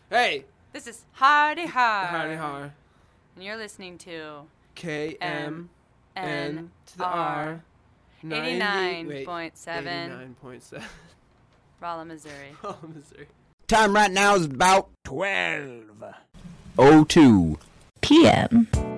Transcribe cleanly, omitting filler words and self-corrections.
Hey! This is Hardy Har. Hardy Har. And you're listening to KMN to the R. 89.7 89.7. Rolla, Missouri. Oh, Missouri. Time right now is about 12:02 p.m.